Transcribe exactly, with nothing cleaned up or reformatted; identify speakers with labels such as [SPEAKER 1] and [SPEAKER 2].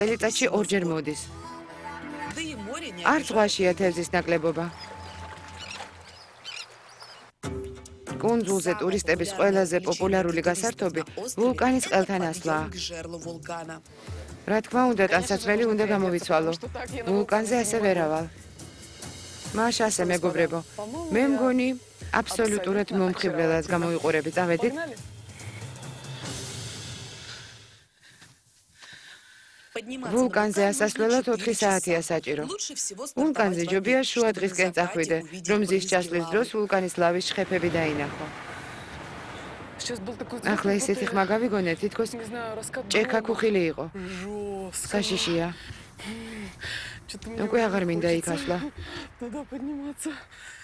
[SPEAKER 1] წელიწადში ორჯერ მოდის. არ ზღვაშია თევზის ნაკლებობა. კუნძულზე ტურისტების ყველაზე პოპულარული გასართობი ვულკანის ყელთან ასვლაა. რა თქმა უნდა, ტანსაცმელი უნდა გამოვიცვალო. ვულკანზე ასე ვერავალ. მაშ ასე მეგობრებო, მე მგონი აბსოლუტურად მომხიბვლელად გამოვიყურები, წავედით? ვულკანზე ასასვლელად ოთხი საათია საჭირო. ვულკანზე ჯობია შუა დღისკენ წახვიდე, რომ მზის ჩასვლის დროს ვულკანის ლავის შხეფები დაინახო. ახლა ისეთი ხმა გავიგონე, თითქოს ჭექა ქუხილი იყო. საშიშია. უკვე აღარ მინდა იქ ასვლა.